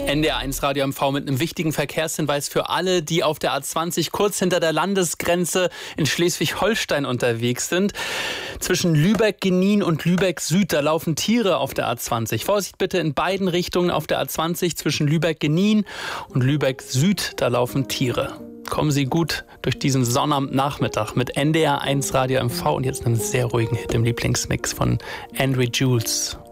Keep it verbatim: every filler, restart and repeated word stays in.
N D R eins Radio M V mit einem wichtigen Verkehrshinweis für alle, die auf der A zwanzig kurz hinter der Landesgrenze in Schleswig-Holstein unterwegs sind. Zwischen Lübeck-Genin und Lübeck-Süd, da laufen Tiere auf der A zwanzig. Vorsicht bitte in beiden Richtungen auf der A zwanzig zwischen Lübeck-Genin und Lübeck-Süd, da laufen Tiere. Kommen Sie gut durch diesen Sonnabendnachmittag mit N D R eins Radio M V und jetzt einen sehr ruhigen Hit im Lieblingsmix von Andrew Jules.